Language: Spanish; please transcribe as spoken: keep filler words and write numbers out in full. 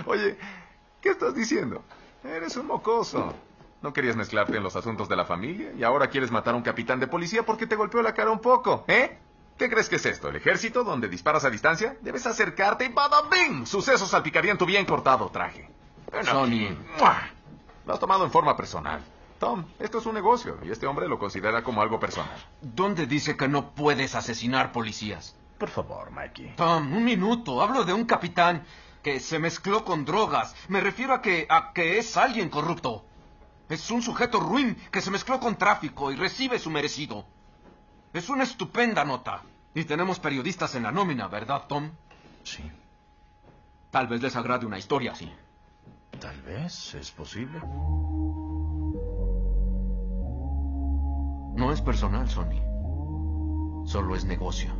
Oye, ¿qué estás diciendo? Eres un mocoso. No querías mezclarte en los asuntos de la familia y ahora quieres matar a un capitán de policía porque te golpeó la cara un poco, ¿eh? ¿Qué crees que es esto? ¿El ejército donde disparas a distancia? Debes acercarte y ¡bada bing! Sucesos salpicarían tu bien cortado traje. Bueno, Sonny. ¡mua! Lo has tomado en forma personal. Tom, esto es un negocio y este hombre lo considera como algo personal. ¿Dónde dice que no puedes asesinar policías? Por favor, Mikey. Tom, un minuto. Hablo de un capitán que se mezcló con drogas. Me refiero a que, a que es alguien corrupto. Es un sujeto ruin que se mezcló con tráfico y recibe su merecido. Es una estupenda nota. Y tenemos periodistas en la nómina, ¿verdad, Tom? Sí. Tal vez les agrade una historia así. Tal vez, es posible. No es personal, Sonny. Solo es negocio.